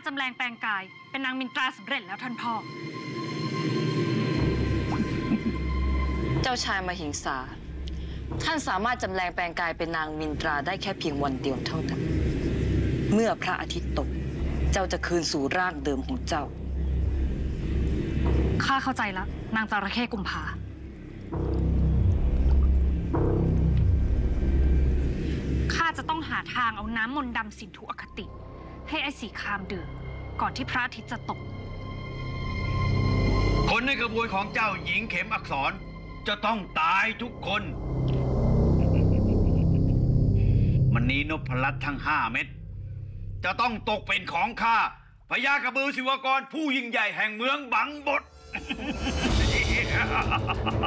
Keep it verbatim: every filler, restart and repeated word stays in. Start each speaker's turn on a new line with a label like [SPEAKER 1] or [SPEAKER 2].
[SPEAKER 1] จำแรงแปลงกายเป็นนางมินตราสำเร็จแล้วท่านพ่อ
[SPEAKER 2] เจ้าชายมหิงสาท่านสามารถจำแรงแปลงกายเป็นนางมินตราได้แค่เพียงวันเดียวเท่านั้นเมื่อพระอาทิตย์ตกเจ้าจะคืนสู่ร่างเดิมของเจ้า
[SPEAKER 1] ข้าเข้าใจแล้วนางจระเข้กุมภาข้าจะต้องหาทางเอาน้ำมนต์ดำสินธุอคติให้ไอ้สีครามดื่มก่อนที่พระอาทิตย์จะตก
[SPEAKER 3] คนในกระบวนของเจ้าหญิงเข็มอักษรจะต้องตายทุกคนมณีนพรัตน์ทั้งห้าเม็ดจะต้องตกเป็นของข้าพญากระบือศิวกรผู้ยิ่งใหญ่แห่งเมืองบังบด